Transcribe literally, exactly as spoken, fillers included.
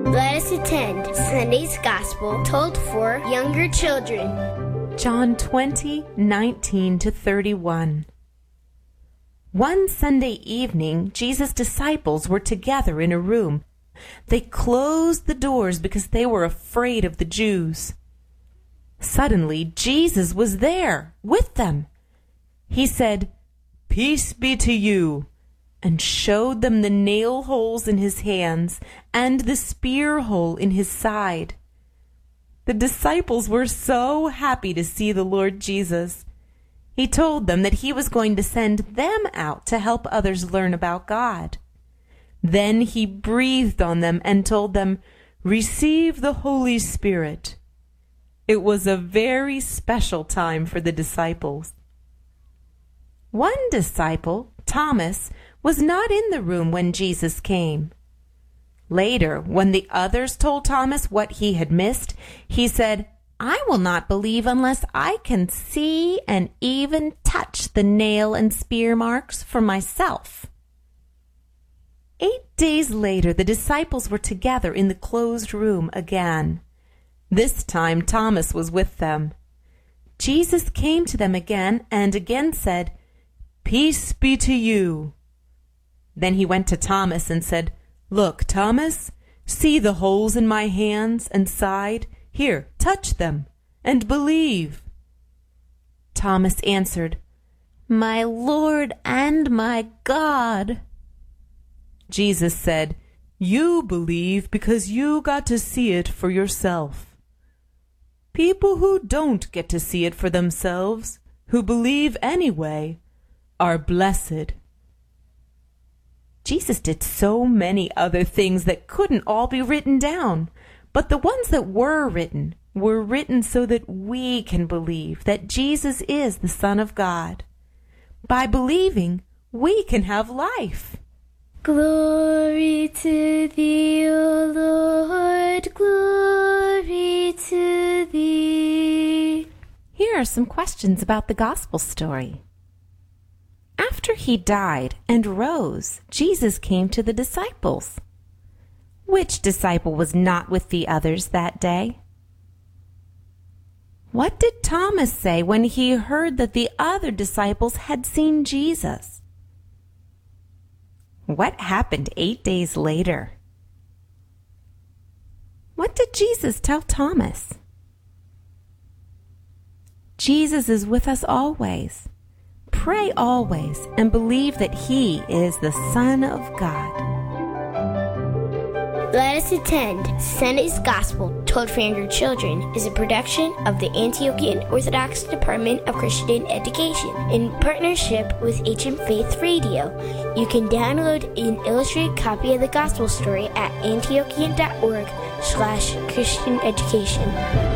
Let us attend Sunday's Gospel told for younger children. John twenty, nineteen to thirty-one. One Sunday evening, Jesus' disciples were together in a room. They closed the doors because they were afraid of the Jews. Suddenly, Jesus was there with them. He said, "Peace be to you," and showed them the nail holes in his hands and the spear hole in his side. The disciples were so happy to see the Lord Jesus. He told them that he was going to send them out to help others learn about God. Then he breathed on them and told them, "Receive the Holy Spirit." It was a very special time for the disciples. One disciple, Thomas, was not in the room when Jesus came. Later, when the others told Thomas what he had missed, he said, "I will not believe unless I can see and even touch the nail and spear marks for myself." Eight days later, the disciples were together in the closed room again. This time, Thomas was with them. Jesus came to them again and again said, "Peace be to you." Then he went to Thomas and said, "Look, Thomas, see the holes in my hands and side? Here, touch them and believe." Thomas answered, "My Lord and my God." Jesus said, "You believe because you got to see it for yourself. People who don't get to see it for themselves, who believe anyway, are blessed." Jesus did so many other things that couldn't all be written down, but the ones that were written were written so that we can believe that Jesus is the Son of God. By believing, we can have life. Glory to thee, O Lord, glory to thee. Here are some questions about the gospel story. After he died and rose, Jesus came to the disciples. Which disciple was not with the others that day? What did Thomas say when he heard that the other disciples had seen Jesus? What happened eight days later? What did Jesus tell Thomas? Jesus is with us always. Pray always and believe that he is the Son of God. Let us attend Sunday's Gospel told for younger children is a production of the Antiochian Orthodox Department of Christian Education in partnership with H M Faith Radio. You can download an illustrated copy of the Gospel story at antiochian dot org slash Christian education.